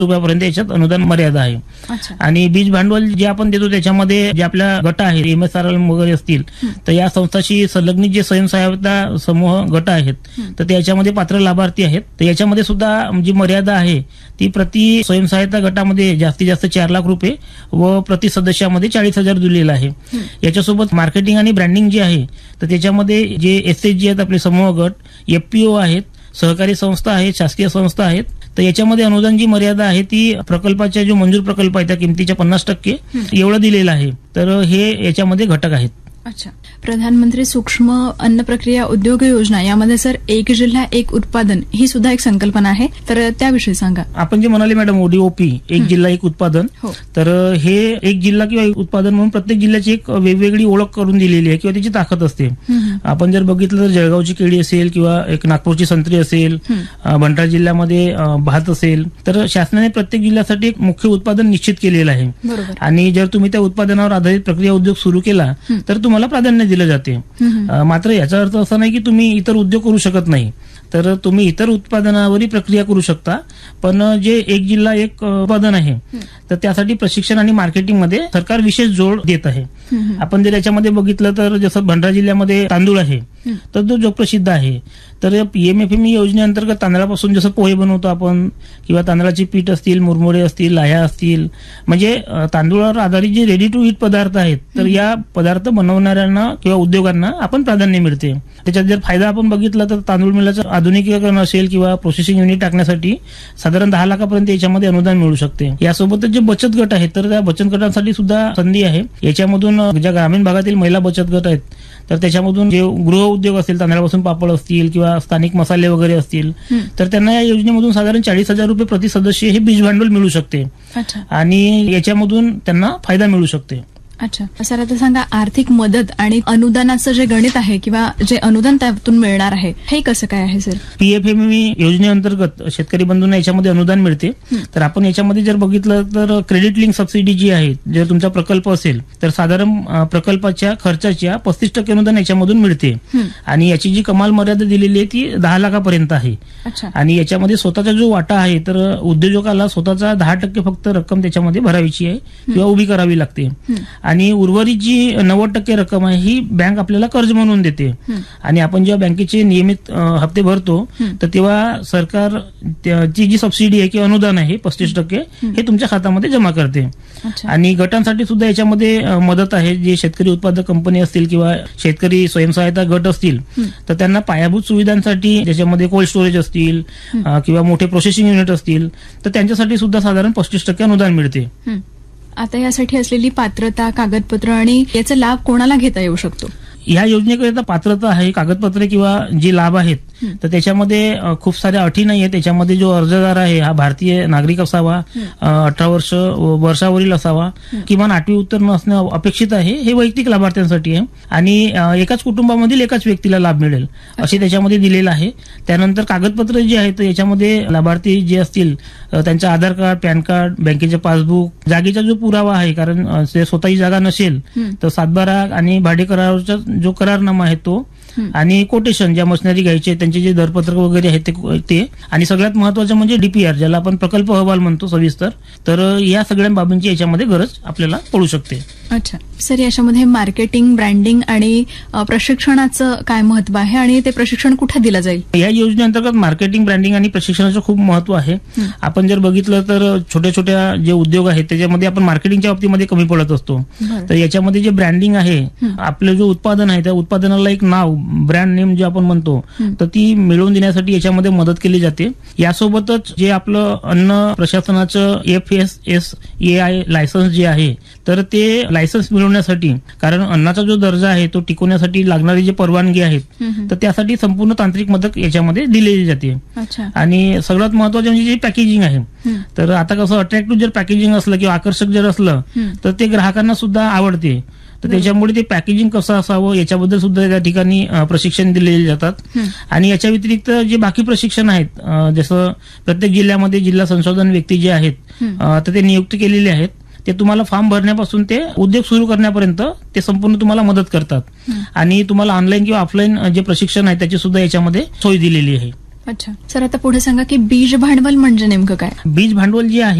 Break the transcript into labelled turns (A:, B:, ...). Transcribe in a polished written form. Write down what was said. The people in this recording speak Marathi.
A: रुपयापर्यंत याच्यात अनुदान मर्यादा आहे. आणि बीज भांडवल जे आपण देतो त्याच्यामध्ये जे आपल्या गट आहेत MSRL वगैरे असतील तर या संस्थांशी संलग्नित जे स्वयंसहायता समूह गट आहेत तर त्याच्यामध्ये पात्र लाभार्थी आहेत. तर याच्यामध्ये सुद्धा जी मर्यादा आहे ती प्रति स्वयंसहायता गटामध्ये जास्तीत जास्त 4 लाख रुपये व प्रति सदस्यामध्ये 40,000 दिलेला आहे. याच्यासोबत मार्केटिंग आणि ब्रँडिंग जे आहे तर त्याच्यामध्ये जे SHG आहेत आपले समूह गट, FPO आहेत, सहकारी संस्था आहेत, शासकीय संस्था आहेत. तर याच्यामध्ये अनुदान जी मर्यादा आहे ती प्रकल्पाच्या जो मंजूर प्रकल्प आहे त्या किमतीच्या 50% एवढं दिलेलं आहे. तर हे याच्यामध्ये घटक आहेत.
B: अच्छा, प्रधानमंत्री सूक्ष्म अन्न प्रक्रिया उद्योग योजना यामध्ये सर एक जिल्हा एक उत्पादन ही सुद्धा एक संकल्पना आहे, तर त्याविषयी सांगा.
A: आपण जे म्हणाले मॅडम ODOP एक जिल्हा एक उत्पादन, तर हे एक जिल्हा किंवा एक उत्पादन म्हणून प्रत्येक जिल्ह्याची एक वेगवेगळी ओळख करून दिलेली आहे किंवा त्याची ताकद असते. आपण जर बघितलं तर जळगावची केळी असेल किंवा एक नागपूरची संत्री असेल, भंडारा जिल्ह्यामध्ये भात असेल, तर शासनाने प्रत्येक जिल्ह्यासाठी एक मुख्य उत्पादन निश्चित केलेलं आहे. आणि जर तुम्ही त्या उत्पादनावर आधारित प्रक्रिया उद्योग सुरू केला तर तुम्हाला प्राधान्य दिलं जाते. मात्र याचा अर्थ असा नाही की तुम्ही इतर उद्योग करू शकत नाही. तर तुम्ही इतर उत्पादनावरही प्रक्रिया करू शकता, पण जे एक जिल्हा एक उत्पादन आहे तर त्यासाठी प्रशिक्षण आणि मार्केटिंगमध्ये सरकार विशेष जोर देत आहे. आपण जर याच्यामध्ये बघितलं तर जसं भंडारा जिल्ह्यामध्ये तांदूळ आहे तर तो जगप्रसिद्ध आहे. तर PMFME योजनेअंतर्गत तांदळापासून जसं पोहे बनवतो आपण किंवा तांदळाची पीठ असतील, मुरमुरे असतील, लाह्या असतील, म्हणजे तांदूळावर आधारित जे रेडी टू ईट पदार्थ आहेत तर या पदार्थ बनवणाऱ्यांना किंवा उद्योगांना आपण प्राधान्य मिळते. त्याच्यात जर फायदा आपण बघितला तर तांदूळ मिलाचं आधुनिकीकरण असेल किंवा प्रोसेसिंग युनिट टाकण्यासाठी साधारण 10 लाखापर्यंत याच्यामध्ये अनुदान मिळू शकते. यासोबतच जे बचत गट आहेत तर त्या बचत गटांसाठी सुद्धा संधी आहे. याच्यामधून ज्या ग्रामीण भागातील महिला बचत गट आहेत तर त्याच्यामधून जे गृह उद्योग असतील, तांदळापासून पापड असतील किंवा स्थानिक मसाले वगैरे असतील तर त्यांना या योजनेमधून साधारण 40,000 रुपये प्रति सदस्य हे बीज भांडवल मिळू शकते आणि याच्यामधून त्यांना फायदा मिळू शकते.
B: अच्छा सर, आता सांगा आर्थिक मदत आणि अनुदानाचं जे गणित आहे किंवा जे अनुदान त्यातून मिळणार आहे हे कसं काय आहे सर?
A: PFME योजनेअंतर्गत शेतकरी बंधूंना याच्यामध्ये अनुदान मिळते. तर आपण याच्यामध्ये जर बघितलं तर क्रेडिट लिंक सबसिडी जी आहे, जर तुमचा प्रकल्प असेल तर साधारण प्रकल्पाच्या खर्चाच्या 35% अनुदान याच्यामधून मिळते. आणि याची जी कमाल मर्यादा दिलेली आहे ती 10 लाखापर्यंत आहे. आणि याच्यामध्ये स्वतःचा जो वाटा आहे तर उद्योजकाला स्वतःचा 10% फक्त रक्कम त्याच्यामध्ये भरावीची आहे किंवा उभी करावी लागते. आणि उर्वरित जी 90% रक्कम आहे ही बँक आपल्याला कर्ज म्हणून देते. आणि आपण जेव्हा बँकेचे नियमित हप्ते भरतो तर तेव्हा सरकार ची जी सबसिडी आहे किंवा अनुदान आहे 35% हे तुमच्या खात्यामध्ये जमा करते. आणि गटांसाठी सुद्धा याच्यामध्ये मदत आहे. जे शेतकरी उत्पादक कंपनी असतील किंवा शेतकरी स्वयंसहायता गट असतील तर त्यांना पायाभूत सुविधांसाठी ज्याच्यामध्ये कोल्ड स्टोरेज असतील किंवा मोठे प्रोसेसिंग युनिट असतील तर त्यांच्यासाठी सुद्धा साधारण 35% अनुदान मिळते.
B: आता यासाठी असलेली पात्रता, कागदपत्र आणि याचा लाभ कोणाला घेता येऊ शकतो?
A: या योजनेकरिता पात्रता आहे, कागदपत्रे किंवा जे लाभ आहेत तर त्याच्यामध्ये खूप साऱ्या अटी नाही आहे. त्याच्यामध्ये जो अर्जदार आहे हा भारतीय नागरिक असावा, 18 वर्षावरील असावा, किमान 8वी उत्तीर्ण असणं अपेक्षित आहे. हे वैयक्तिक लाभार्थ्यांसाठी आहे आणि एकाच कुटुंबामधील एकाच व्यक्तीला लाभ मिळेल असे त्याच्यामध्ये दिलेलं आहे. त्यानंतर कागदपत्र जे आहेत याच्यामध्ये लाभार्थी जे असतील त्यांचं आधार कार्ड, पॅन कार्ड, बँकेचे पासबुक, जागेचा जो पुरावा आहे, कारण स्वतःची जागा नसेल तर 7/12 आणि भाडे कराराचा जो करारनामा आहे तो, आणि कोटेशन ज्या मशिनरी घ्यायचे त्यांचे जे दरपत्रक वगैरे आहेत ते, आणि सगळ्यात महत्वाचं म्हणजे DPR ज्याला आपण प्रकल्प अहवाल म्हणतो सविस्तर. तर या सगळ्या बाबींची याच्यामध्ये गरज आपल्याला पडू शकते.
B: अच्छा सर, याच्यामध्ये मार्केटिंग, ब्रँडिंग आणि प्रशिक्षणाचं काय महत्व आहे आणि ते प्रशिक्षण कुठे दिलं जाईल?
A: या योजनेअंतर्गत मार्केटिंग, ब्रँडिंग आणि प्रशिक्षणाचं खूप महत्व आहे. आपण जर बघितलं तर छोट्या छोट्या जे उद्योग आहेत त्याच्यामध्ये आपण मार्केटिंगच्या बाबतीमध्ये कमी पडत असतो. तर याच्यामध्ये जे ब्रँडिंग आहे, आपलं जो उत्पादन आहे त्या उत्पादनाला एक नाव, ब्रँड नेम जे आपण म्हणतो तर ती मिळवून देण्यासाठी याच्यामध्ये मदत केली जाते. यासोबतच जे आपलं अन्न प्रशासनाचं FSSAI लायसन्स जे आहे तर ते लायसन्स मिळवण्यासाठी, कारण अन्नाचा जो दर्जा आहे तो टिकवण्यासाठी लागणारी जी परवानगी आहेत तर त्यासाठी संपूर्ण तांत्रिक मदत याच्यामध्ये दिलेली जाते. आणि सगळ्यात महत्वाचं म्हणजे जे पॅकेजिंग आहे, तर आता कसं अट्रॅक्टिव्ह जर पॅकेजिंग असलं किंवा आकर्षक जर असलं तर ते ग्राहकांना सुद्धा आवडते. तर त्याच्यामुळे ते पॅकेजिंग कसं असावं याच्याबद्दल सुद्धा त्या ठिकाणी प्रशिक्षण दिलेले जातात. आणि याच्या व्यतिरिक्त जे बाकी प्रशिक्षण आहेत, जसं प्रत्येक जिल्ह्यामध्ये जिल्हा संशोधन व्यक्ती जे आहेत तर ते नियुक्त केलेले आहेत. ते तुम्हाला फॉर्म भरण्यापासून ते उद्योग सुरू करण्यापर्यंत ते संपूर्ण तुम्हाला मदत करतात. आणि तुम्हाला ऑनलाईन किंवा ऑफलाईन जे प्रशिक्षण आहे त्याची सुद्धा याच्यामध्ये सोय दिलेली आहे.
B: अच्छा सर, आता पुढे सांगा की बीज भांडवल म्हणजे नेमकं काय?
A: बीज भांडवल जे आहे